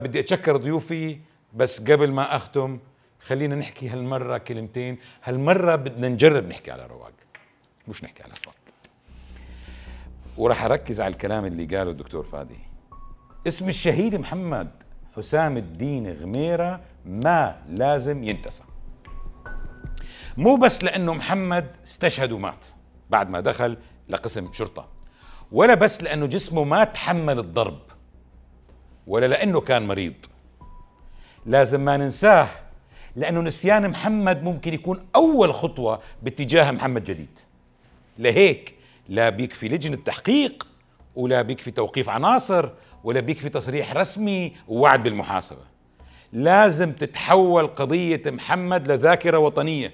بدي أتشكر ضيوفي، بس قبل ما أختم خلينا نحكي هالمرة كلمتين. هالمرة بدنا نجرب نحكي على رواق، مش نحكي على فراق. وراح أركز على الكلام اللي قاله الدكتور فادي. اسم الشهيد محمد حسام الدين غميرة ما لازم ينتسى، مو بس لأنه محمد استشهد ومات بعد ما دخل لقسم شرطة، ولا بس لأنه جسمه ما تحمل الضرب، ولا لأنه كان مريض. لازم ما ننساه، لأنه نسيان محمد ممكن يكون أول خطوة باتجاه محمد جديد. لهيك لا بيكفي لجنة تحقيق، ولا بيكفي توقيف عناصر، ولا بيكفي تصريح رسمي ووعد بالمحاسبة. لازم تتحول قضية محمد لذاكرة وطنية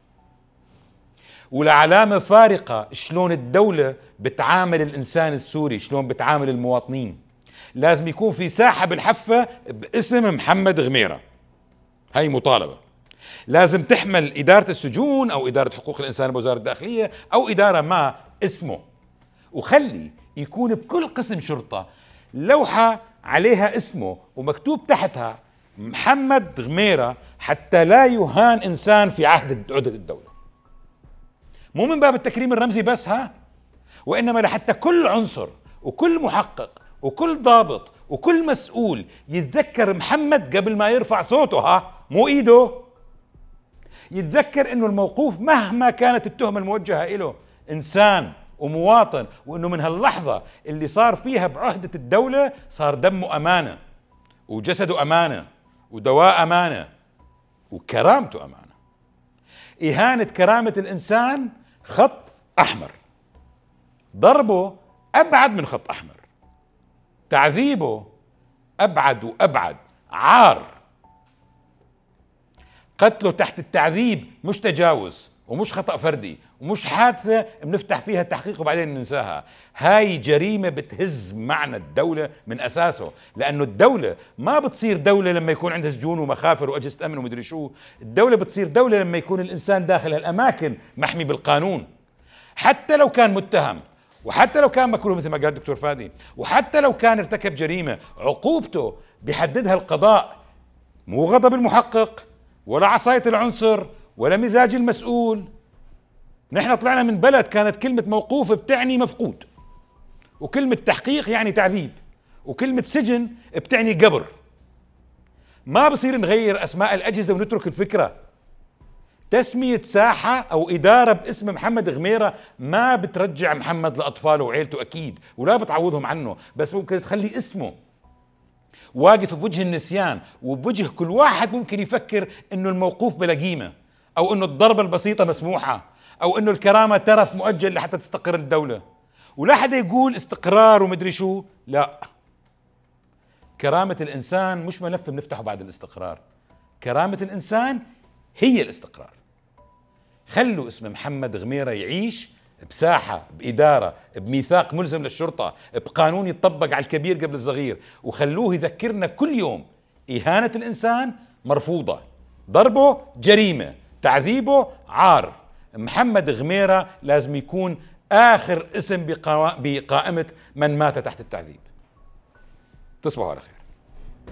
ولعلامة فارقة شلون الدولة بتعامل الإنسان السوري، شلون بتعامل المواطنين. لازم يكون في ساحة بالحفة باسم محمد غميرة، هاي مطالبة. لازم تحمل إدارة السجون أو إدارة حقوق الإنسان بوزارة الداخلية أو إدارة ما اسمه، وخلي يكون بكل قسم شرطة لوحة عليها اسمه ومكتوب تحتها محمد غميرة، حتى لا يهان إنسان في عهد الدولة. مو من باب التكريم الرمزي بس، وإنما لحتى كل عنصر وكل محقق وكل ضابط وكل مسؤول يتذكر محمد قبل ما يرفع صوته، مو ايده. يتذكر انه الموقوف مهما كانت التهمة الموجهة له انسان ومواطن، وانه من هاللحظة اللي صار فيها بعهدة الدولة صار دمه امانة، وجسده امانة، ودواء امانة، وكرامته امانة. اهانة كرامة الانسان خط احمر، ضربه ابعد من خط احمر، تعذيبه أبعد وأبعد، عار. قتله تحت التعذيب مش تجاوز ومش خطأ فردي ومش حادثة بنفتح فيها تحقيق وبعدين ننساها. هاي جريمة بتهز معنى الدولة من أساسه، لأنه الدولة ما بتصير دولة لما يكون عندها سجون ومخافر وأجهزة أمن ومدري شو. الدولة بتصير دولة لما يكون الإنسان داخل هالأماكن محمي بالقانون، حتى لو كان متهم، وحتى لو كان مكروه مثل ما قال الدكتور فادي، وحتى لو كان ارتكب جريمة عقوبته بيحددها القضاء، مو غضب المحقق ولا عصاية العنصر ولا مزاج المسؤول. نحن طلعنا من بلد كانت كلمة موقوف بتعني مفقود، وكلمة تحقيق يعني تعذيب، وكلمة سجن بتعني قبر. ما بصير نغير أسماء الأجهزة ونترك الفكرة. تسمية ساحة أو إدارة باسم محمد غميرة ما بترجع محمد لأطفاله وعيلته أكيد، ولا بتعوضهم عنه، بس ممكن تخلي اسمه واقف بوجه النسيان وبوجه كل واحد ممكن يفكر إنه الموقوف بلا قيمة، أو إنه الضربة البسيطة مسموحة، أو إنه الكرامة ترف مؤجل لحتى تستقر الدولة. ولا حدا يقول استقرار ومدري شو، لا. كرامة الإنسان مش ملف بنفتحه بعد الاستقرار. كرامة الإنسان هي الاستقرار. خلوا اسم محمد غميرة يعيش بساحة، بإدارة، بميثاق ملزم للشرطة، بقانون يتطبق على الكبير قبل الصغير، وخلوه يذكرنا كل يوم إهانة الإنسان مرفوضة، ضربه جريمة، تعذيبه عار. محمد غميرة لازم يكون آخر اسم بقائمة من مات تحت التعذيب. تصبحوا على خير.